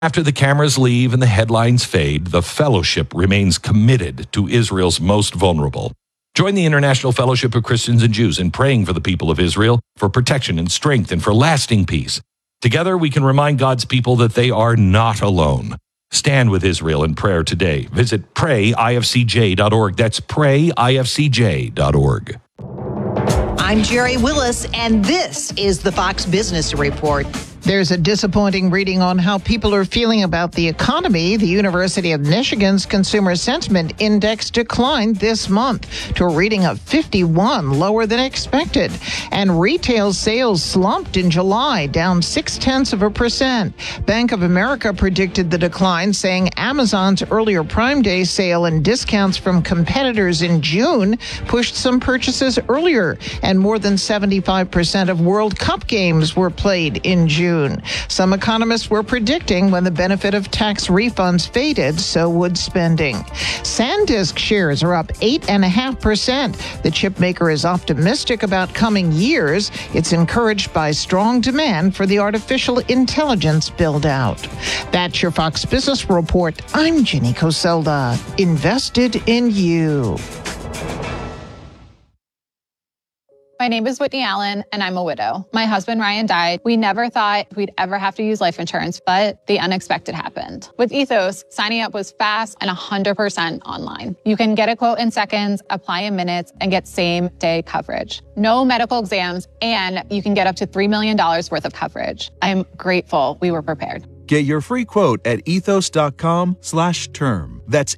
After the cameras leave and the headlines fade, the Fellowship remains committed to Israel's most vulnerable. Join the International Fellowship of Christians and Jews in praying for the people of Israel, for protection and strength, and for lasting peace. Together, we can remind God's people that they are not alone. Stand with Israel in prayer today. Visit prayifcj.org. That's prayifcj.org. I'm Jerry Willis, and this is the Fox Business Report. There's a disappointing reading on how people are feeling about the economy. The University of Michigan's Consumer Sentiment Index declined this month to a reading of 51, lower than expected. And retail sales slumped in July, down 0.6%. Bank of America predicted the decline, saying Amazon's earlier Prime Day sale and discounts from competitors in June pushed some purchases earlier, and more than 75% of World Cup games were played in June. Some economists were predicting when the benefit of tax refunds faded, so would spending. SanDisk shares are up 8.5%. The chip maker is optimistic about coming years. It's encouraged by strong demand for the artificial intelligence build-out. That's your Fox Business Report. I'm Ginny Coselda. Invested in you. My name is Whitney Allen, and I'm a widow. My husband, Ryan, died. We never thought we'd ever have to use life insurance, but the unexpected happened. With Ethos, signing up was fast and 100% online. You can get a quote in seconds, apply in minutes, and get same-day coverage. No medical exams, and you can get up to $3 million worth of coverage. I'm grateful we were prepared. Get your free quote at ethos.com/term. That's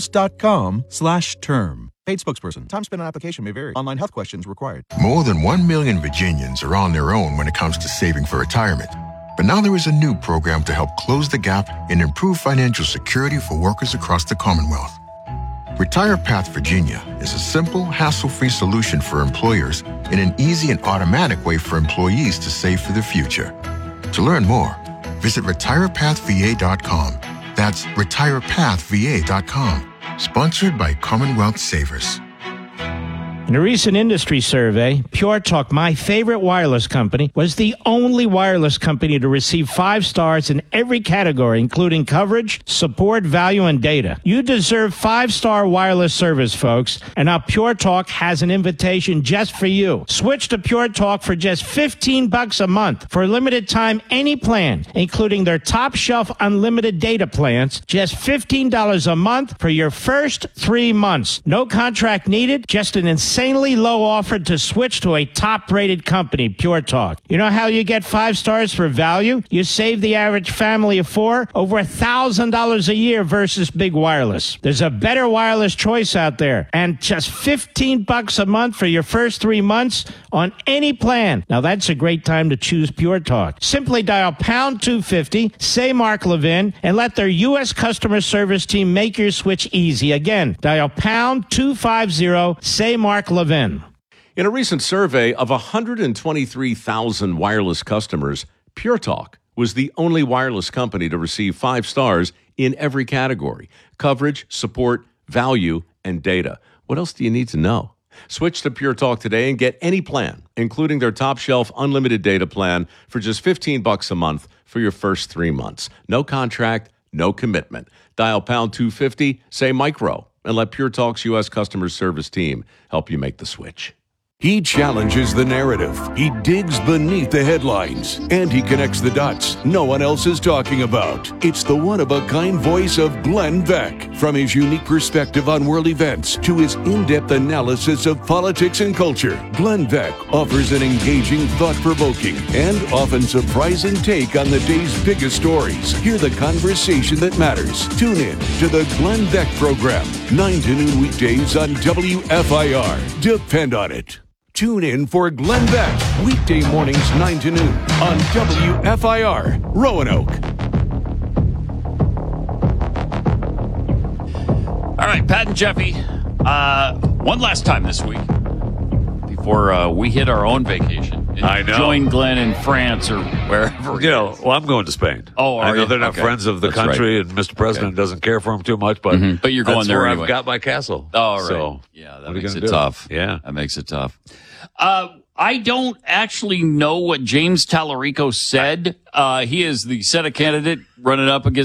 ethos.com/term. Paid spokesperson. Time spent on application may vary. Online health questions required. More than 1 million Virginians are on their own when it comes to saving for retirement. But now there is a new program to help close the gap and improve financial security for workers across the Commonwealth. Retire Path Virginia is a simple, hassle-free solution for employers and an easy and automatic way for employees to save for the future. To learn more, visit retirepathva.com. That's retirepathva.com. Sponsored by Commonwealth Savers. In a recent industry survey, Pure Talk, my favorite wireless company, was the only wireless company to receive 5 stars in every category, including coverage, support, value, and data. You deserve 5-star wireless service, folks, and now Pure Talk has an invitation just for you. Switch to Pure Talk for just $15 a month. For a limited time, any plan, including their top shelf unlimited data plans, just $15 a month for your first 3 months. No contract needed, just an insanely low offer to switch to a top-rated company, Pure Talk. You know how you get 5 stars for value? You save the average family of 4 over $1,000 a year versus big wireless. There's a better wireless choice out there, and just $15 a month for your first 3 months on any plan. Now that's a great time to choose Pure Talk. Simply dial pound 250, say Mark Levin, and let their U.S. customer service team make your switch easy. Again, dial pound 250, say Mark Levin. In a recent survey of 123,000 wireless customers, Pure Talk was the only wireless company to receive 5 stars in every category: coverage, support, value, and data. What else do you need to know? Switch to Pure Talk today and get any plan, including their top shelf unlimited data plan, for just $15 a month for your first 3 months. No contract, no commitment. Dial pound 250, say micro, and let Pure Talk's U.S. customer service team help you make the switch. He challenges the narrative. He digs beneath the headlines. And he connects the dots no one else is talking about. It's the one-of-a-kind voice of Glenn Beck. From his unique perspective on world events to his in-depth analysis of politics and culture, Glenn Beck offers an engaging, thought-provoking, and often surprising take on the day's biggest stories. Hear the conversation that matters. Tune in to the Glenn Beck Program, 9 to noon weekdays on WFIR. Depend on it. Tune in for Glenn Beck, weekday mornings 9 to noon on WFIR, Roanoke. All right, Pat and Jeffy, one last time this week before we hit our own vacation. I know. Join Glenn in France or wherever. Well, I'm going to Spain. Oh, I know they're not friends of the country, and Mr. President doesn't care for them too much, but but you're going there anyway. I've got my castle. Oh, right. So, yeah, that makes it tough. Yeah. That makes it tough. I don't actually know what James Tallarico said. He is the Senate candidate running up against